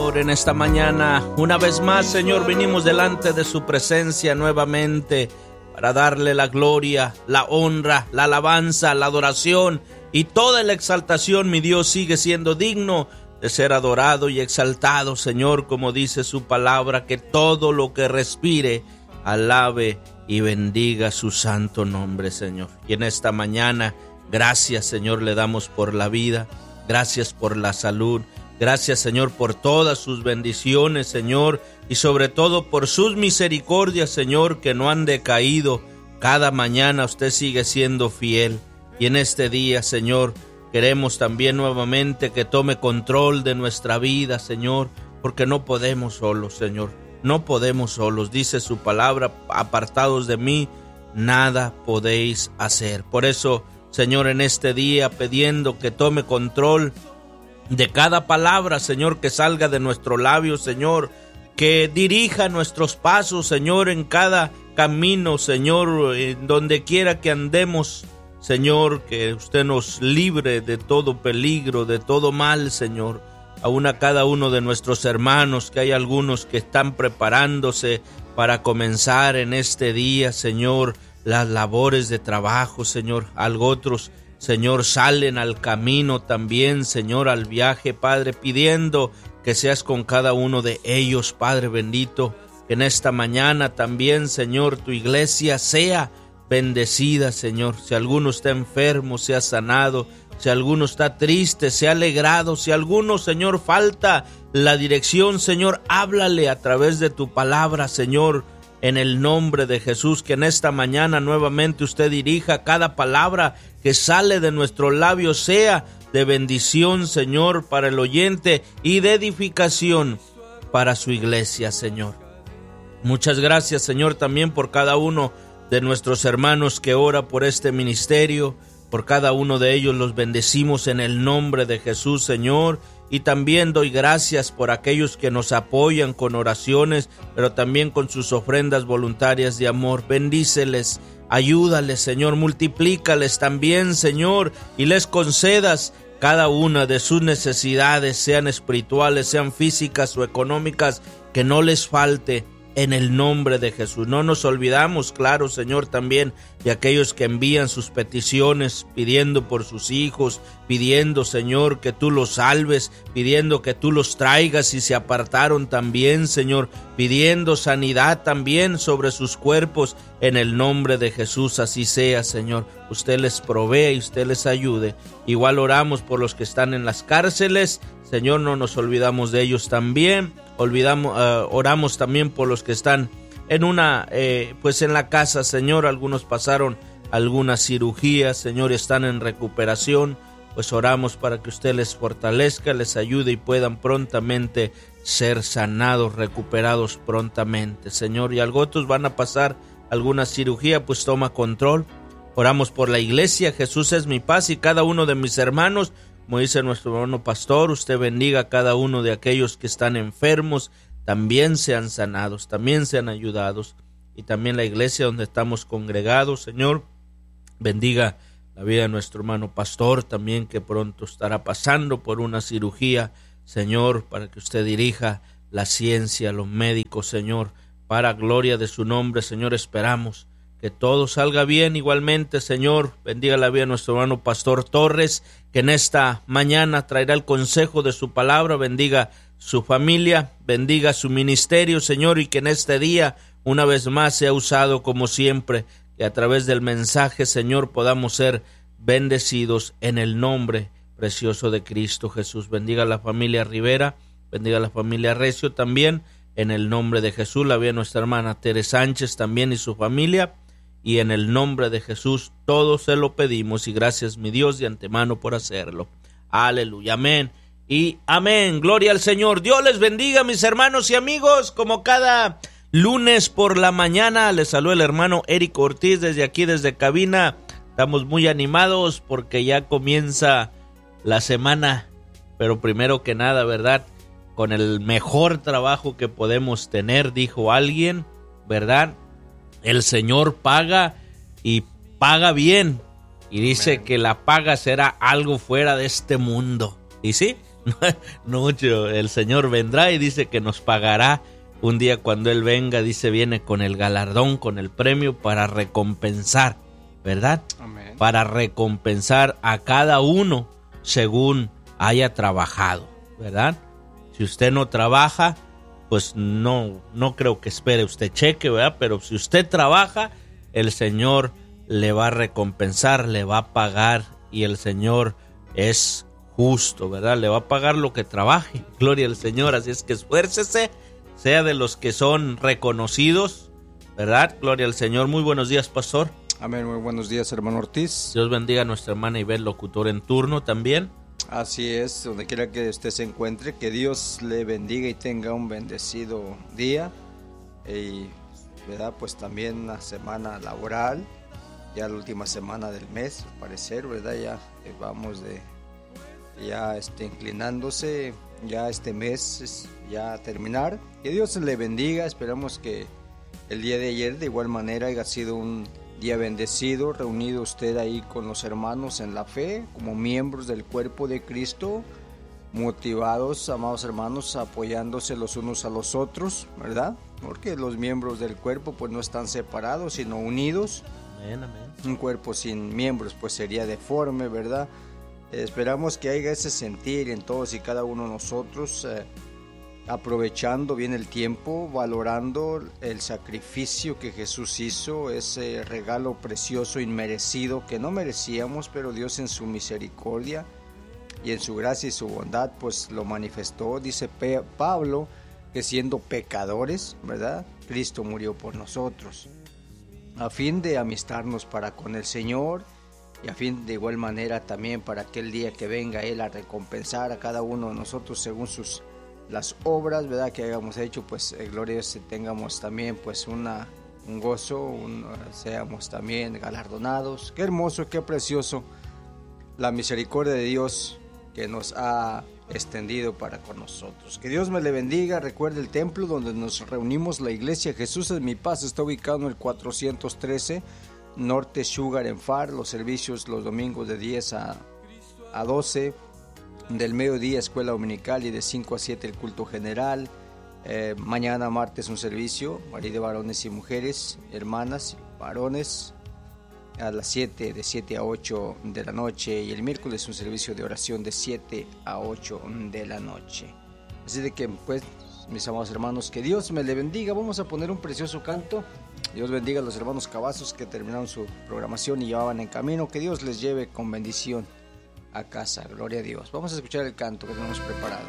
Señor, en esta mañana. Una vez más, Señor, venimos delante de su presencia nuevamente para darle la gloria, la honra, la alabanza, la adoración y toda la exaltación. Mi Dios sigue siendo digno de ser adorado y exaltado, Señor, como dice su palabra, que todo lo que respire alabe y bendiga su santo nombre, Señor. Y en esta mañana, gracias, Señor, le damos por la vida, gracias por la salud, gracias, Señor, por todas sus bendiciones, Señor, y sobre todo por sus misericordias, Señor, que no han decaído. Cada mañana usted sigue siendo fiel. Y en este día, Señor, queremos también nuevamente que tome control de nuestra vida, Señor, porque no podemos solos, Señor. No podemos solos. Dice su palabra, apartados de mí, nada podéis hacer. Por eso, Señor, en este día, pidiendo que tome control de cada palabra, Señor, que salga de nuestro labio, Señor, que dirija nuestros pasos, Señor, en cada camino, Señor, en donde quiera que andemos, Señor, que usted nos libre de todo peligro, de todo mal, Señor. Aún a cada uno de nuestros hermanos, que hay algunos que están preparándose para comenzar en este día, Señor, las labores de trabajo, Señor. Algo otros, Señor, salen al camino también, Señor, al viaje, Padre, pidiendo que seas con cada uno de ellos, Padre bendito. Que en esta mañana también, Señor, tu iglesia sea bendecida, Señor. Si alguno está enfermo, sea sanado. Si alguno está triste, sea alegrado. Si alguno, Señor, falta la dirección, Señor, háblale a través de tu palabra, Señor, en el nombre de Jesús. Que en esta mañana nuevamente usted dirija cada palabra que sale de nuestro labio, sea de bendición, Señor, para el oyente y de edificación para su iglesia, Señor. Muchas gracias, Señor, también por cada uno de nuestros hermanos que ora por este ministerio. Por cada uno de ellos los bendecimos en el nombre de Jesús, Señor. Y también doy gracias por aquellos que nos apoyan con oraciones, pero también con sus ofrendas voluntarias de amor. Bendíceles, ayúdales, Señor, multiplícales también, Señor, y les concedas cada una de sus necesidades, sean espirituales, sean físicas o económicas, que no les falte. En el nombre de Jesús. No nos olvidamos, claro, Señor, también de aquellos que envían sus peticiones, pidiendo por sus hijos, pidiendo, Señor, que tú los salves, pidiendo que tú los traigas si se apartaron también, Señor, pidiendo sanidad también sobre sus cuerpos. En el nombre de Jesús, así sea, Señor. Usted les provee y usted les ayude. Igual oramos por los que están en las cárceles, Señor, no nos olvidamos de ellos también. Oramos también por los que están en en la casa, Señor. Algunos pasaron alguna cirugía, Señor, están en recuperación. Pues oramos para que usted les fortalezca, les ayude y puedan prontamente ser sanados, recuperados prontamente, Señor. Y algo otros van a pasar alguna cirugía, pues toma control. Oramos por la iglesia. Jesús es mi paz, y cada uno de mis hermanos, como dice nuestro hermano pastor, usted bendiga a cada uno de aquellos que están enfermos, también sean sanados, también sean ayudados. Y también la iglesia donde estamos congregados, Señor, bendiga la vida de nuestro hermano pastor, también que pronto estará pasando por una cirugía, Señor, para que usted dirija la ciencia, los médicos, Señor, para gloria de su nombre, Señor, esperamos que todo salga bien. Igualmente, Señor, bendiga la vida de nuestro hermano Pastor Torres, que en esta mañana traerá el consejo de su palabra. Bendiga su familia, bendiga su ministerio, Señor, y que en este día, una vez más, sea usado como siempre, que a través del mensaje, Señor, podamos ser bendecidos en el nombre precioso de Cristo Jesús. Bendiga a la familia Rivera, bendiga a la familia Recio también, en el nombre de Jesús. La vida de nuestra hermana Tere Sánchez también y su familia. Y en el nombre de Jesús todo se lo pedimos, y gracias, mi Dios, de antemano por hacerlo. Aleluya, amén y amén. Gloria al Señor. Dios les bendiga, mis hermanos y amigos. Como cada lunes por la mañana, les saluda el hermano Eric Ortiz desde aquí, desde cabina. Estamos muy animados porque ya comienza la semana, pero primero que nada, ¿verdad?, con el mejor trabajo que podemos tener, dijo alguien, ¿verdad? El Señor paga, y paga bien. Y dice que la paga será algo fuera de este mundo. Y sí, mucho. El Señor vendrá y dice que nos pagará un día cuando Él venga. Dice, viene con el galardón, con el premio para recompensar, ¿verdad? Amén. Para recompensar a cada uno según haya trabajado, ¿verdad? Si usted no trabaja, pues no creo que espere usted cheque, ¿verdad? Pero si usted trabaja, el Señor le va a recompensar, le va a pagar, y el Señor es justo, ¿verdad? Le va a pagar lo que trabaje. Gloria al Señor. Así es que esfuércese, sea de los que son reconocidos, ¿verdad? Gloria al Señor. Muy buenos días, pastor. Amén, muy buenos días, hermano Ortiz. Dios bendiga a nuestra hermana Ibel, locutor en turno también. Así es, donde quiera que usted se encuentre, que Dios le bendiga y tenga un bendecido día. Y, ¿verdad? Pues también una semana laboral, ya la última semana del mes, al parecer, ¿verdad? Ya vamos inclinándose, ya este mes ya a terminar. Que Dios le bendiga, esperamos que el día de ayer de igual manera haya sido un día bendecido, reunido usted ahí con los hermanos en la fe, como miembros del cuerpo de Cristo, motivados, amados hermanos, apoyándose los unos a los otros, ¿verdad? Porque los miembros del cuerpo pues no están separados, sino unidos. Amén, amén. Un cuerpo sin miembros pues sería deforme, ¿verdad? Esperamos que haya ese sentir en todos y cada uno de nosotros, aprovechando bien el tiempo, valorando el sacrificio que Jesús hizo, ese regalo precioso, inmerecido, que no merecíamos, pero Dios en su misericordia y en su gracia y su bondad, pues lo manifestó. Dice Pablo que siendo pecadores, ¿verdad? Cristo murió por nosotros, a fin de amistarnos para con el Señor, y a fin de igual manera también para aquel día que venga Él a recompensar a cada uno de nosotros según las obras, ¿verdad? Que hayamos hecho, pues glorioso, tengamos también pues un gozo, seamos también galardonados. Qué hermoso, qué precioso la misericordia de Dios que nos ha extendido para con nosotros. Que Dios me le bendiga. Recuerde el templo donde nos reunimos, la iglesia Jesús es mi paz, está ubicado en el 413 Norte Sugar en Far. Los servicios los domingos de 10 a 12, del mediodía escuela dominical, y de 5 a 7 el culto general. Mañana martes un servicio de varones y mujeres, hermanas, varones, a las 7, de 7 a 8 de la noche, y el miércoles un servicio de oración de 7 a 8 de la noche. Así de que pues, mis amados hermanos, que Dios me le bendiga. Vamos a poner un precioso canto. Dios bendiga a los hermanos Cavazos que terminaron su programación y ya van en camino. Que Dios les lleve con bendición a casa. Gloria a Dios. Vamos a escuchar el canto que tenemos preparado.